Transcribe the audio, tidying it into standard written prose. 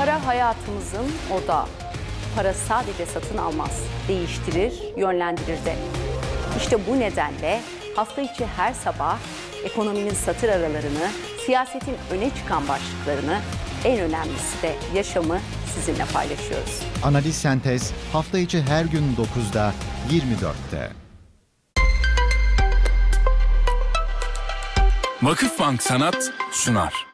Para hayatımızın odağı. Para sadece satın almaz, değiştirir, yönlendirir de. İşte bu nedenle hafta içi her sabah ekonominin satır aralarını, siyasetin öne çıkan başlıklarını, en önemlisi de yaşamı sizinle paylaşıyoruz. Analiz Sentez hafta içi her gün 9'da 24'te. Vakıfbank Sanat sunar.